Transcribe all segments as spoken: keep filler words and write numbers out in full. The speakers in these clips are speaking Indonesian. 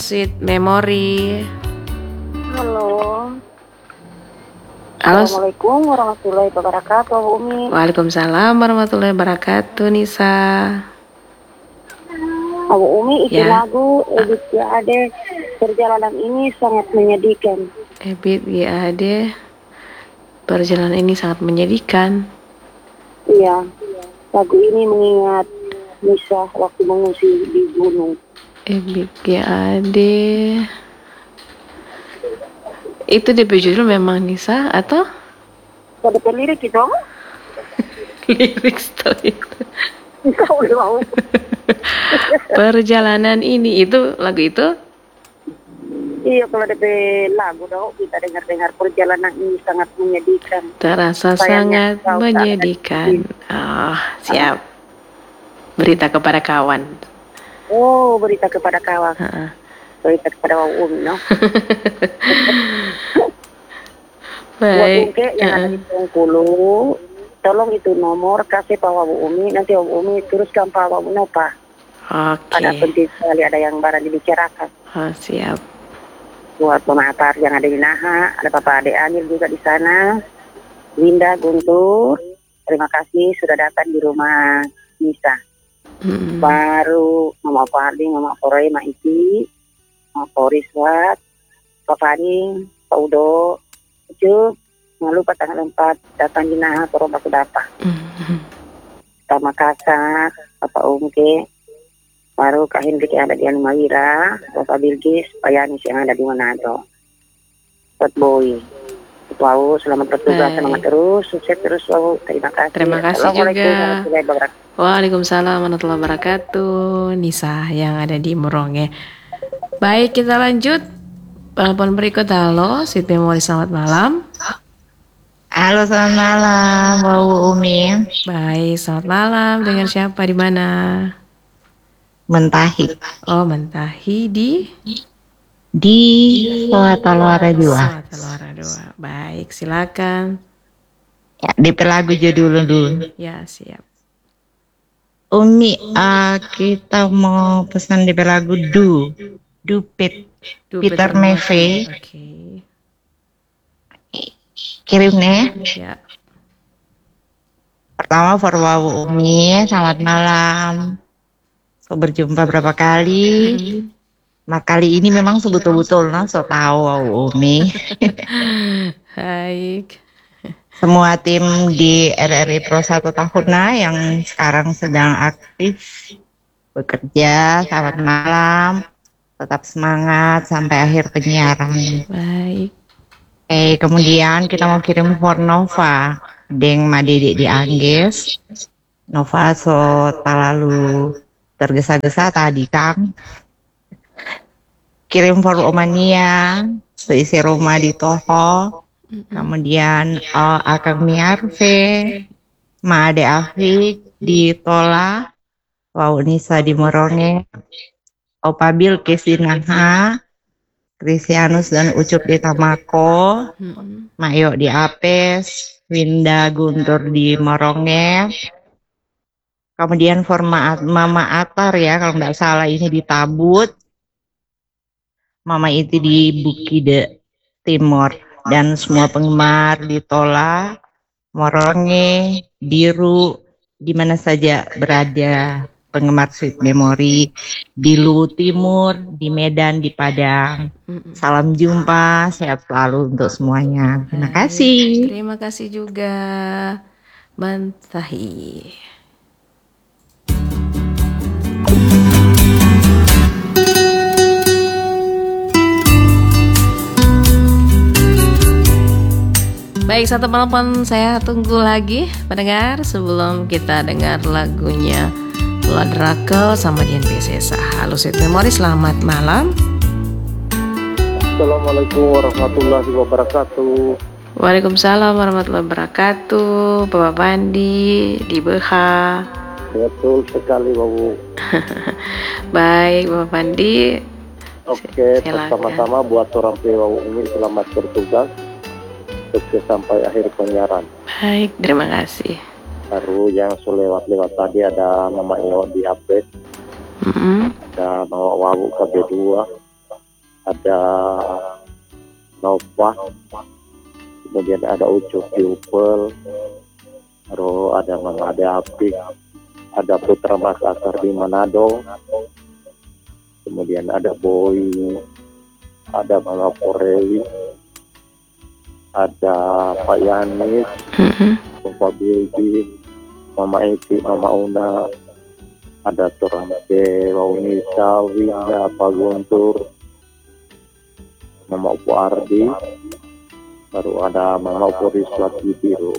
Sweet Memory. Halo. Halo. Assalamualaikum warahmatullahi wabarakatuh, Bu Umi. Waalaikumsalam warahmatullahi wabarakatuh, Nisa. Bu Umi, itu Ya. lagu Ebit G A D Perjalanan Ini Sangat Menyedihkan. Ebit G A D Perjalanan Ini Sangat Menyedihkan. Iya. Lagu ini mengingat Nisa waktu mengungsi di gunung. Ebit G A D itu D P judul memang Nisa atau Ada lirik itu? lirik itu? Kau udah mau. Perjalanan Ini itu lagu itu? Iya, kalau D P lagu dong kita dengar-dengar Perjalanan Ini Sangat Menyedihkan. Terasa Sayangnya sangat menyedihkan. Oh, siap. Berita kepada kawan. Oh, berita kepada kawan. Uh-uh. Berita kepada Bu Umi, no? Buat Baik. Ungke yang ada di Bengkulu, tolong itu nomor kasih Pak Bu Umi, nanti Bu Umi teruskan Pak Bu Nopa. Oke. Ada penting sekali, ada yang barang dibicarakan. Oh, siap. Buat pematar yang ada di Naha, ada Bapak Ade Anil juga di sana, Winda Guntur, terima kasih sudah datang di rumah Nisa. Mm-hmm. Baru Mama Fardi, Mama Korey, Mak Iti, Mama Koriswat, Pak Fani, Pak Udo, Ucup, jangan lupa tanggal empat datang di Naha Toroba Kudapa. Mm-hmm. Sama Kakak, Bapak Ungke, baru Kak Hendrik yang ada di Anumawira, Bapak Bilgis, Pak Yanis yang ada di Manado. Buat Boy, Wow, selamat bertugas, Baik. semangat terus, sukses terus, wow. Terima kasih. Terima kasih Assalamualaikum juga. warahmatullahi wabarakatuh. Waalaikumsalam warahmatullahi wabarakatuh. Nisa yang ada di Meronge. Baik, kita lanjut. Telepon berikut. Halo, Siti Mori, selamat malam. Halo, selamat malam, Bu Umi. Baik, selamat malam. Dengan siapa, di mana? Mentahi. Oh, Mentahi di di Soatalora dua. Soatalora dua. Baik, silakan. Ya, di lagu judul dulu. Ya, siap. Umi, uh, kita mau pesan di lagu Du, Dupit, Du Peter Maffay. Oke. Okay. Kirim nih. Ya. Pertama for Wawu Umi, selamat malam. So berjumpa berapa kali? Mm-hmm. Nah kali ini memang sebetul-betul nah so tahu Wawu Umi. Baik. Semua tim di R R I Pro satu Tahuna yang sekarang sedang aktif bekerja, selamat malam, tetap semangat sampai akhir penyiaran. Baik. Eh kemudian kita mau kirim for Nova, Deng Madede di Angges, Nova so talalu tergesa-gesa tadi Kang. Kirim for Omania, so isi rumah di Toho. Kemudian uh, Akang Miarve, Ma Ade Afik di Tola, Wau Nisa di Meronge, Opa Bilkis di Naha, Krisianus dan Ucup di Tamako, mm-hmm. Mayo di Apes, Winda Guntur di Meronge, kemudian for Ma- Mama Atar ya kalau nggak salah ini di Tabut, Mama Iti di Bukide Timur. Dan semua penggemar di Tola, Moronge, Biru, di mana saja berada penggemar Sweet Memory, di Luwu Timur, di Medan, di Padang. Salam jumpa, sehat selalu untuk semuanya. Terima kasih. Terima kasih juga, Mentahi. Baik, satu telepon saya tunggu lagi pendengar sebelum kita dengar lagunya Blood Rakel sama Dian Piscesa. Halo Sweet Memory, selamat malam. Assalamualaikum warahmatullahi wabarakatuh. Waalaikumsalam warahmatullahi wabarakatuh. Bapak Pandi di B H. Betul sekali, Bu. Baik, Bapak Pandi. Oke, pertama-tama buat orang tua Umi selamat bertugas. Sukses sampai akhir penyiaran. Baik, terima kasih. Baru yang selewat-lewat tadi ada Mama Ewa di update, mm-hmm. ada Mama Wawu K B dua, ada Nova, kemudian ada Ucup di Upel, lalu ada Mama Ade Apik, ada Putra Makassar di Manado, kemudian ada Boy, ada Mama Porei, ada Pak Yanis, Mm-mm. Bapak Bilgi, Mama Eti, Mama Una, ada Turampe, Waunisa, Winda, Pak Guntur, Mama Upu Ardi, baru ada Mama Upu Riswat Biru.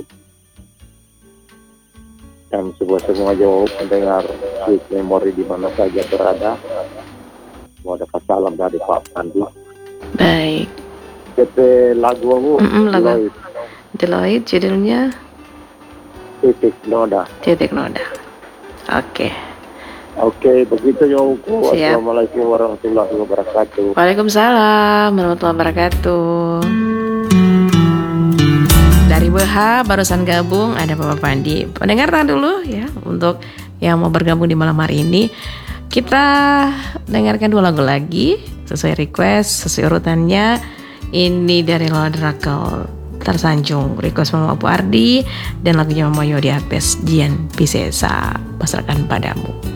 Dan semua-semua jauh pendengar Sweet Memory di mana saja berada. Mau ada salam dari Pak Pandi. Baik. C P lagu aku, Mm-mm, lagu. Deloitte, Deloitte judulnya Titik Noda. Titik Noda. Oke. Oke, begitu Yongku. Siap. Assalamualaikum warahmatullahi wabarakatuh. Waalaikumsalam warahmatullahi wabarakatuh. Dari B H barusan gabung ada Bapak Pandi. Pendengar tahan dulu ya untuk yang mau bergabung di malam hari ini. Kita dengarkan dua lagu lagi sesuai request, sesuai urutannya. Ini dari Lola Drakel, Tersanjung, request Mama Upu Ardi, dan lagunya Mama Yodi Apes, Dian Piscesa, pasrahkan padamu.